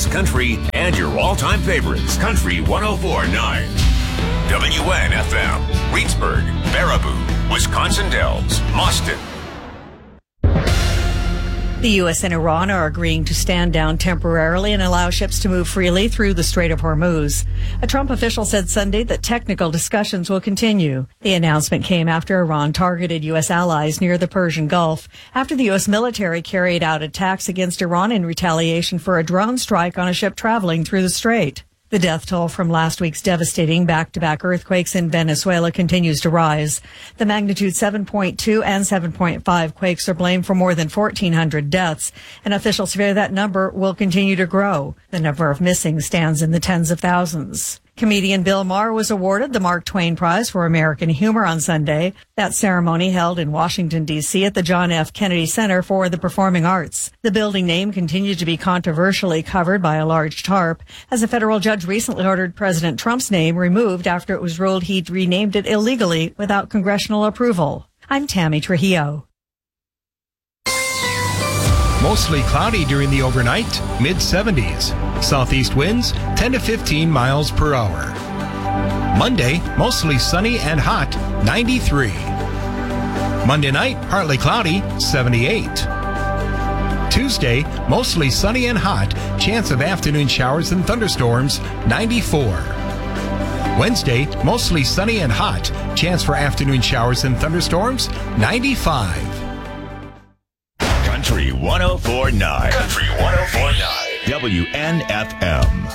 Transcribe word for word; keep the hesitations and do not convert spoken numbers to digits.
oldies, country, and your all-time favorites. Country one oh four point nine. W N F M. Reedsburg, Baraboo, Wisconsin Dells, Mauston. The U S and Iran are agreeing to stand down temporarily and allow ships to move freely through the Strait of Hormuz. A Trump official said Sunday that technical discussions will continue. The announcement came after Iran targeted U S allies near the Persian Gulf after the U S military carried out attacks against Iran in retaliation for a drone strike on a ship traveling through the strait. The death toll from last week's devastating back-to-back earthquakes in Venezuela continues to rise. The magnitude seven point two and seven point five quakes are blamed for more than fourteen hundred deaths, and officials fear that number will continue to grow. The number of missing stands in the tens of thousands. Comedian Bill Maher was awarded the Mark Twain Prize for American Humor on Sunday. That ceremony held in Washington, D C at the John F. Kennedy Center for the Performing Arts. The building name continued to be controversially covered by a large tarp, as a federal judge recently ordered President Trump's name removed after it was ruled he'd renamed it illegally without congressional approval. I'm Tammy Trujillo. Mostly cloudy during the overnight, mid seventies. Southeast winds ten to fifteen miles per hour. Monday, mostly sunny and hot, ninety-three. Monday night, partly cloudy, seventy-eight. Tuesday, mostly sunny and hot, chance of afternoon showers and thunderstorms, ninety-four. Wednesday, mostly sunny and hot, chance for afternoon showers and thunderstorms, ninety-five. Country one oh four point nine. Country one oh four point nine. W N F M.